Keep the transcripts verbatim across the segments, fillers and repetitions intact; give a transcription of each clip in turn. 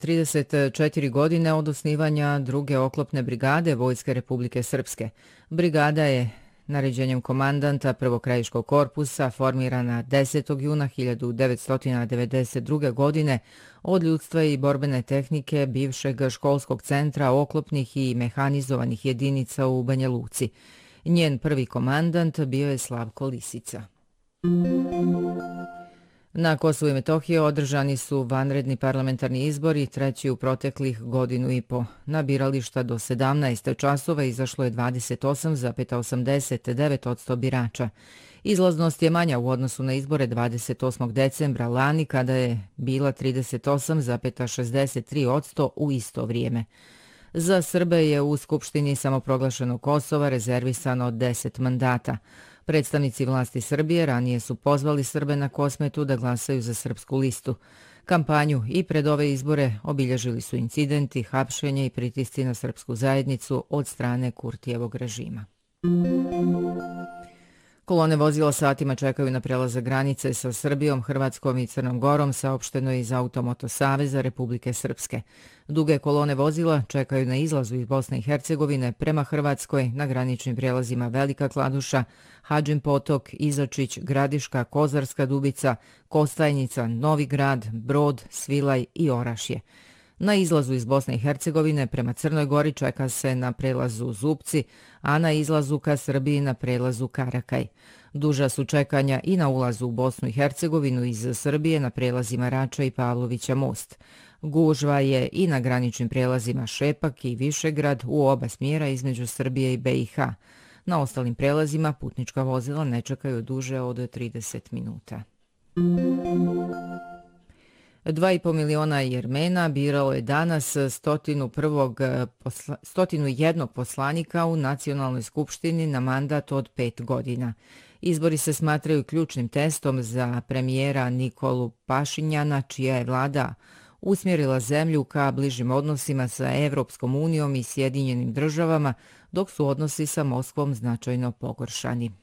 trideset četiri godine od osnivanja druge oklopne brigade Vojske Republike Srpske. Brigada je naređenjem komandanta prvog krajiškog korpusa formirana desetog juna hiljadu devetsto devedeset druge. godine od ljudstva i borbene tehnike bivšeg školskog centra oklopnih i mehanizovanih jedinica u Banja Luci. Njen prvi komandant bio je Slavko Lisica. Na Kosovu i Metohiji održani su vanredni parlamentarni izbori, treći u proteklih godinu i po. Na birališta do sedamnaest časova izašlo je dvadeset osam zarez osamdeset devet posto birača. Izlaznost je manja u odnosu na izbore dvadeset osmog decembra lani, kada je bila trideset osam zarez šezdeset tri posto u isto vrijeme. Za Srbe je u Skupštini samoproglašenog Kosova rezervisano deset mandata. Predstavnici vlasti Srbije ranije su pozvali Srbe na Kosmetu da glasaju za srpsku listu. Kampanju i pred ove izbore obilježili su incidenti, hapšenje i pritisci na srpsku zajednicu od strane Kurtijevog režima. Kolone vozila satima čekaju na prelazak granice sa Srbijom, Hrvatskom i Crnom Gorom, saopšteno je iz Automoto Saveza Republike Srpske. Duge kolone vozila čekaju na izlazu iz Bosne i Hercegovine prema Hrvatskoj na graničnim prijelazima Velika Kladuša, Hadžin Potok, Izačić, Gradiška, Kozarska Dubica, Kostajnica, Novi Grad, Brod, Svilaj i Orašje. Na izlazu iz Bosne i Hercegovine prema Crnoj Gori čeka se na prelazu Zupci, a na izlazu ka Srbiji na prelazu Karakaj. Duža su čekanja i na ulazu u Bosnu i Hercegovinu iz Srbije na prelazima Rača i Pavlovića most. Gužva je i na graničnim prelazima Šepak i Višegrad u oba smjera između Srbije i B i H. Na ostalim prelazima putnička vozila ne čekaju duže od trideset minuta. Dva i po miliona Jermena biralo je danas stotinu jednog poslanika u Nacionalnoj skupštini na mandat od pet godina. Izbori se smatraju ključnim testom za premijera Nikolu Pašinjana, čija je vlada usmjerila zemlju ka bližim odnosima sa Evropskom unijom i Sjedinjenim državama, dok su odnosi sa Moskvom značajno pogoršani.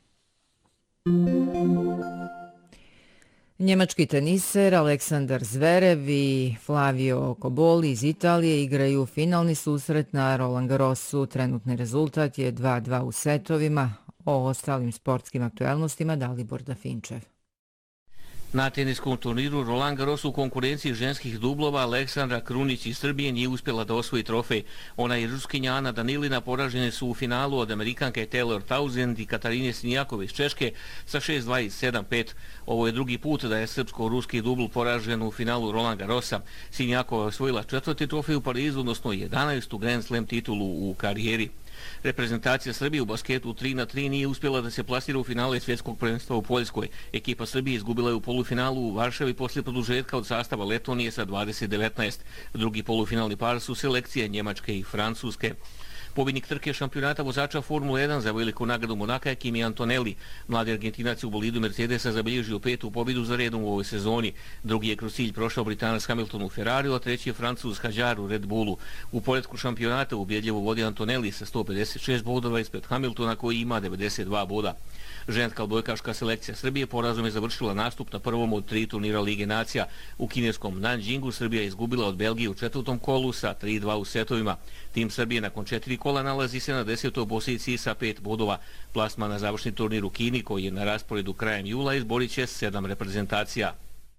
Njemački teniser Aleksandar Zverev i Flavio Cobolli iz Italije igraju finalni susret na Roland Garrosu. Trenutni rezultat je dva dva u setovima. O ostalim sportskim aktualnostima Dalibor Dafinčev. Na teniskom turniru Roland Garros u konkurenciji ženskih dublova Aleksandra Krunić iz Srbije nije uspjela da osvoji trofej. Ona i Ruskinja Ana Danilina poražene su u finalu od Amerikanke Taylor Townsend i Katarine Sinjakove iz Češke sa šest dva i sedam pet. Ovo je drugi put da je srpsko-ruski dubl poražen u finalu Roland Garrosa. Sinjakova je osvojila četvrti trofej u Parizu, odnosno jedanaestu Grand Slam titulu u karijeri. Reprezentacija Srbije u basketu tri na tri nije uspjela da se plasira u finale svjetskog prvenstva u Poljskoj. Ekipa Srbije izgubila je u polufinalu u Varšavi poslije produžetka od sastava Letonije sa dvadeset devetnaest. Drugi polufinalni par su selekcije Njemačke i Francuske. Pobjednik trke šampionata vozača Formule jedan za veliku nagradu Monaka je Kimi Antonelli. Mladi Argentinac u bolidu Mercedesa zabilježio petu pobjedu za redom u ovoj sezoni. Drugi je kroz cilj prošao Britanac Hamilton u Ferrariju, a treći je Francuz Hadjar u Red Bullu. U poretku šampionata ubjedljivo vodi Antonelli sa sto pedeset šest bodova ispred Hamiltona koji ima devedeset dva boda. Ženska odbojkaška selekcija Srbije porazom je završila nastup na prvom od tri turnira Lige nacija. U kineskom Nanjingu Srbija je izgubila od Belgije u četvrtom kolu sa tri dva u setovima. Tim Srbije nakon četiri kola nalazi se na desetoj poziciji sa pet bodova. Plasman na završni turnir u Kini, koji je na rasporedu krajem jula, izborit će sedam reprezentacija.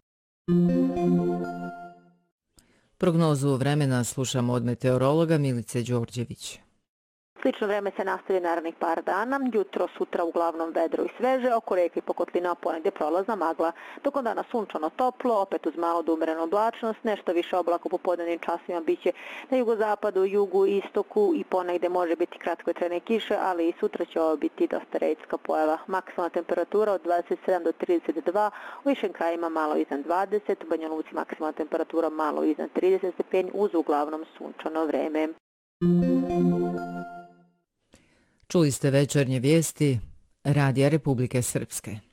Prognozu vremena slušamo od meteorologa Milice Đorđević. Slično vreme se nastavi narednih par dana, jutro, sutra uglavnom vedro i sveže, oko reke i pokotlina ponegdje prolazna magla. Tokom dana sunčano toplo, opet uz malo do umerenu oblačnost, nešto više oblaka u popodnevnim časima biće na jugozapadu, jugu, istoku i ponegdje može biti kratkotrajne kiše, ali i sutra će ovo biti dosta redka pojava. Maksimalna temperatura od dvadeset sedam do trideset dva, u višim krajima malo iznad dvadeset, u Banja Luci maksimalna temperatura malo iznad trideset stepeni uz uglavnom sunčano vreme. Čuli ste večernje vijesti Radija Republike Srpske.